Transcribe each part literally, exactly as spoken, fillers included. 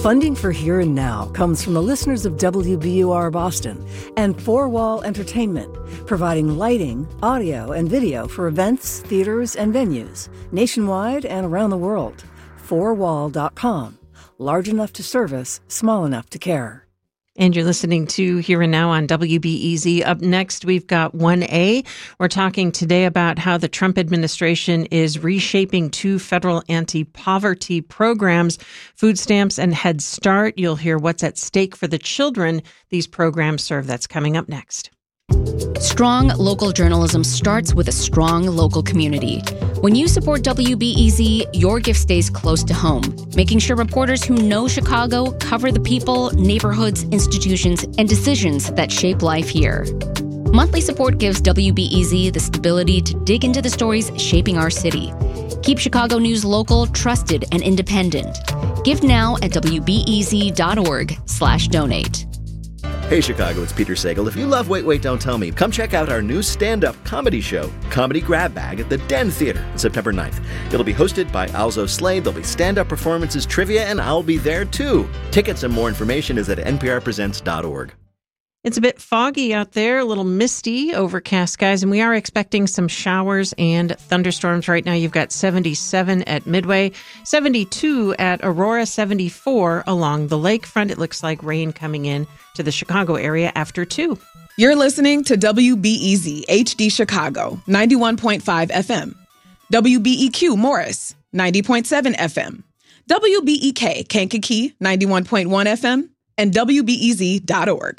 Funding for Here and Now comes from the listeners of W B U R Boston and Four Wall Entertainment, providing lighting, audio, and video for events, theaters, and venues nationwide and around the world. four wall dot com. Large enough to service, small enough to care. And you're listening to Here and Now on W B E Z. Up next, we've got one A. We're talking today about how the Trump administration is reshaping two federal anti-poverty programs, food stamps and Head Start. You'll hear what's at stake for the children these programs serve. That's coming up next. Strong local journalism starts with a strong local community. When you support W B E Z, your gift stays close to home, making sure reporters who know Chicago cover the people, neighborhoods, institutions, and decisions that shape life here. Monthly support gives W B E Z the stability to dig into the stories shaping our city. Keep Chicago news local, trusted, and independent. Give now at W B E Z dot org slash donate. Hey Chicago, it's Peter Sagal. If you love Wait, Wait, Don't Tell Me, come check out our new stand-up comedy show, Comedy Grab Bag, at the Den Theater on September ninth. It'll be hosted by Alzo Slade, there'll be stand-up performances, trivia, and I'll be there too. Tickets and more information is at N P R presents dot org. It's a bit foggy out there, a little misty, overcast skies, and we are expecting some showers and thunderstorms. Right now, you've got seventy-seven at Midway, seventy-two at Aurora, seventy-four along the lakefront. It looks like rain coming in to the Chicago area after two. You're listening to W B E Z H D Chicago, ninety-one point five F M. W B E Q Morris, ninety point seven F M. W B E K Kankakee, ninety-one point one F M. And W B E Z dot org.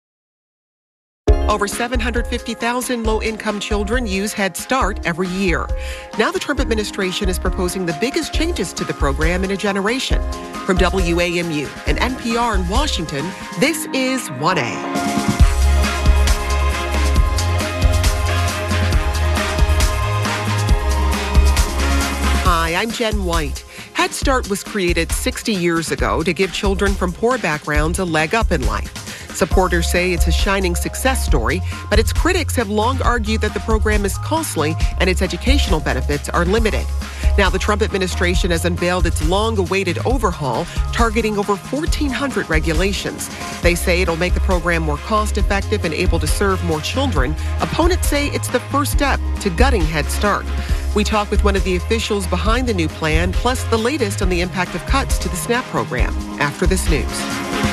Over seven hundred fifty thousand low-income children use Head Start every year. Now the Trump administration is proposing the biggest changes to the program in a generation. From W A M U and N P R in Washington, this is one A. Hi, I'm Jen White. Head Start was created sixty years ago to give children from poor backgrounds a leg up in life. Supporters say it's a shining success story, but its critics have long argued that the program is costly and its educational benefits are limited. Now, the Trump administration has unveiled its long-awaited overhaul, targeting over fourteen hundred regulations. They say it'll make the program more cost-effective and able to serve more children. Opponents say it's the first step to gutting Head Start. We talk with one of the officials behind the new plan, plus the latest on the impact of cuts to the SNAP program, after this news.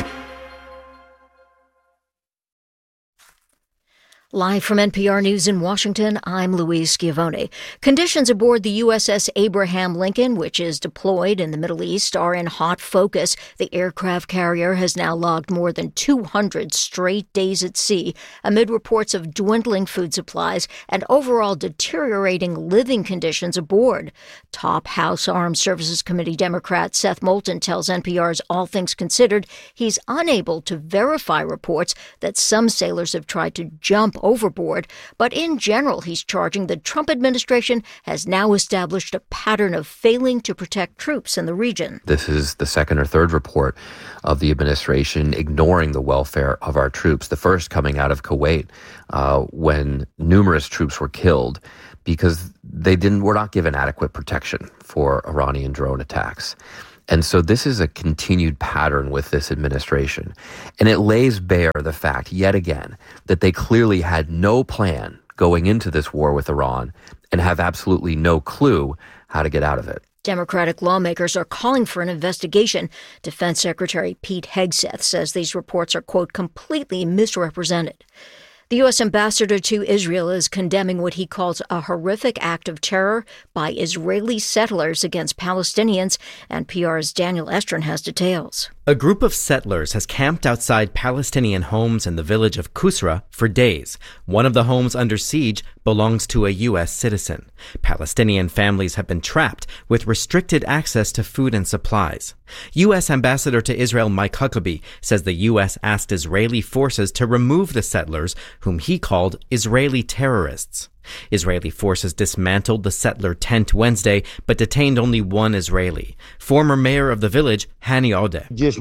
Live from N P R News in Washington, I'm Louise Schiavone. Conditions aboard the U S S Abraham Lincoln, which is deployed in the Middle East, are in hot focus. The aircraft carrier has now logged more than two hundred straight days at sea, amid reports of dwindling food supplies and overall deteriorating living conditions aboard. Top House Armed Services Committee Democrat Seth Moulton tells N P R's All Things Considered he's unable to verify reports that some sailors have tried to jump overboard, but in general, he's charging the Trump administration has now established a pattern of failing to protect troops in the region. This is the second or third report of the administration ignoring the welfare of our troops. The first coming out of Kuwait, uh, when numerous troops were killed because they didn't were not given adequate protection for Iranian drone attacks. And so this is a continued pattern with this administration. And it lays bare the fact, yet again, that they clearly had no plan going into this war with Iran and have absolutely no clue how to get out of it. Democratic lawmakers are calling for an investigation. Defense Secretary Pete Hegseth says these reports are, quote, completely misrepresented. The U S ambassador to Israel is condemning what he calls a horrific act of terror by Israeli settlers against Palestinians. N P R's Daniel Estrin has details. A group of settlers has camped outside Palestinian homes in the village of Kusra for days. One of the homes under siege belongs to a U S citizen. Palestinian families have been trapped with restricted access to food and supplies. U S Ambassador to Israel Mike Huckabee says the U S asked Israeli forces to remove the settlers, whom he called Israeli terrorists. Israeli forces dismantled the settler tent Wednesday, but detained only one Israeli. Former mayor of the village, Hani Odeh.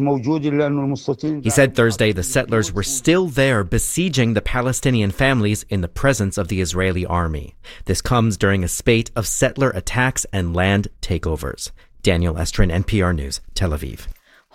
He said Thursday the settlers were still there besieging the Palestinian families in the presence of the Israeli army. This comes during a spate of settler attacks and land takeovers. Daniel Estrin, N P R News, Tel Aviv.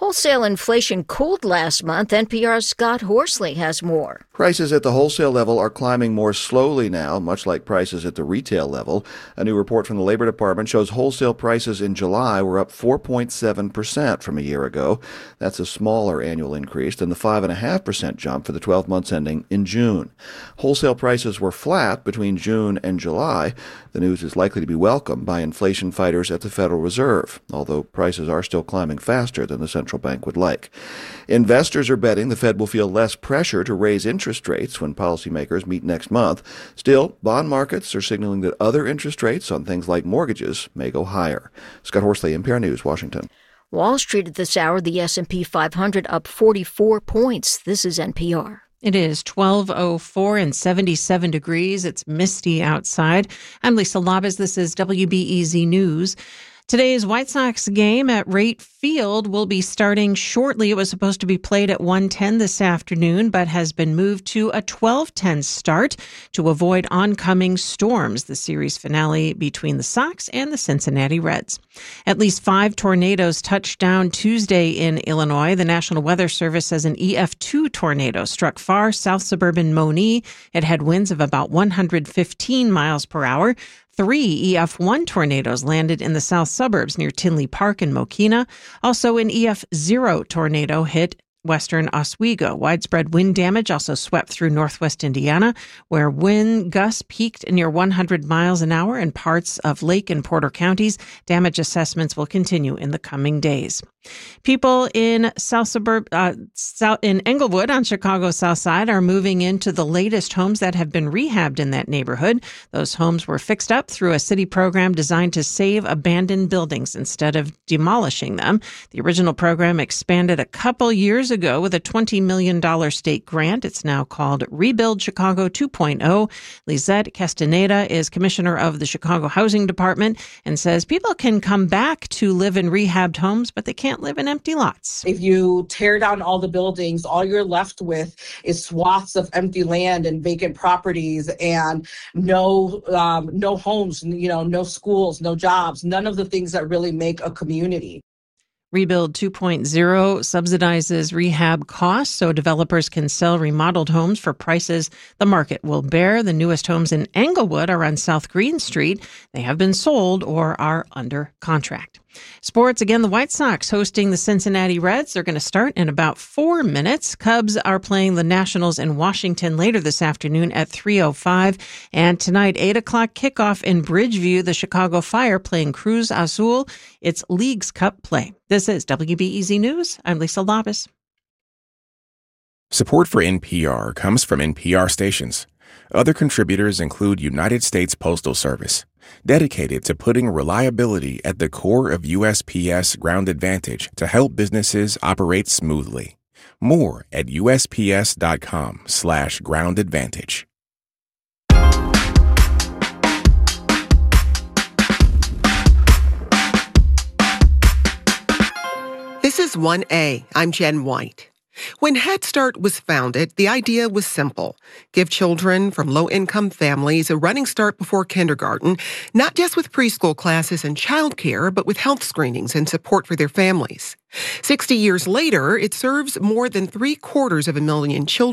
Wholesale inflation cooled last month. N P R's Scott Horsley has more. Prices at the wholesale level are climbing more slowly now, much like prices at the retail level. A new report from the Labor Department shows wholesale prices in July were up four point seven percent from a year ago. That's a smaller annual increase than the five point five percent jump for the twelve months ending in June. Wholesale prices were flat between June and July. The news is likely to be welcomed by inflation fighters at the Federal Reserve, although prices are still climbing faster than the central bank would like. Investors are betting the Fed will feel less pressure to raise interest rates when policymakers meet next month. Still, bond markets are signaling that other interest rates on things like mortgages may go higher. Scott Horsley, N P R News, Washington. Wall Street at this hour, the S and P five hundred up forty-four points. This is N P R. It is twelve oh four and seventy-seven degrees. It's misty outside. I'm Lisa Labas. This is W B E Z News. Today's White Sox game at Rate Field will be starting shortly. It was supposed to be played at one ten this afternoon, but has been moved to a twelve ten start to avoid oncoming storms, the series finale between the Sox and the Cincinnati Reds. At least five tornadoes touched down Tuesday in Illinois. The National Weather Service says an E F two tornado struck far south suburban Monee. It had winds of about one hundred fifteen miles per hour. Three E F one tornadoes landed in the south suburbs near Tinley Park and Mokina. Also, an E F zero tornado hit western Oswego. Widespread wind damage also swept through northwest Indiana, where wind gusts peaked near one hundred miles an hour in parts of Lake and Porter counties. Damage assessments will continue in the coming days. People in South Suburb, uh, South, in Englewood on Chicago's South Side are moving into the latest homes that have been rehabbed in that neighborhood. Those homes were fixed up through a city program designed to save abandoned buildings instead of demolishing them. The original program expanded a couple years ago with a twenty million dollars state grant. It's now called Rebuild Chicago two point oh. Lizette Castaneda is commissioner of the Chicago Housing Department and says people can come back to live in rehabbed homes, but they can't live in empty lots. If you tear down all the buildings, all you're left with is swaths of empty land and vacant properties and no um, no homes, you know, no schools, no jobs, none of the things that really make a community. Rebuild two point oh subsidizes rehab costs so developers can sell remodeled homes for prices the market will bear. The newest homes in Englewood are on South Green Street. They have been sold or are under contract. Sports, again, the White Sox hosting the Cincinnati Reds. They're going to start in about four minutes. Cubs are playing the Nationals in Washington later this afternoon at three oh five. And tonight, eight o'clock kickoff in Bridgeview, the Chicago Fire playing Cruz Azul. It's Leagues Cup play. This is W B E Z News. I'm Lisa Labas. Support for N P R comes from N P R stations. Other contributors include United States Postal Service, dedicated to putting reliability at the core of U S P S Ground Advantage to help businesses operate smoothly. More at usps.com slash ground advantage. This is one A. I'm Jen White. When Head Start was founded, the idea was simple. Give children from low-income families a running start before kindergarten, not just with preschool classes and childcare, but with health screenings and support for their families. Sixty years later, it serves more than three quarters of a million children